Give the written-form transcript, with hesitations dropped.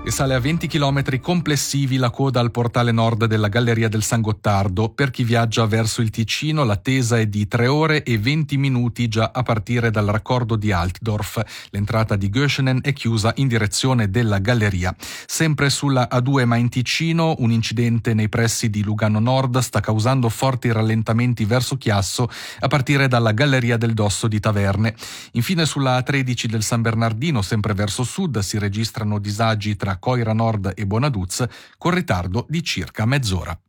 e sale a 20 km complessivi la coda al portale nord della Galleria del San Gottardo. Per chi viaggia verso il Ticino l'attesa è di 3 ore e 20 minuti già a partire dal raccordo di Altdorf. L'entrata di Göschenen è chiusa in direzione della Galleria. Sempre sulla A2 ma in Ticino, un incidente nei pressi di Lugano Nord sta causando forti rallentamenti verso Chiasso a partire dalla Galleria del Dosso di Taverne. Infine sulla A13 del San Bernardino, sempre verso sud, si registrano disagi tra Coira Nord e Bonaduz con ritardo di circa mezz'ora.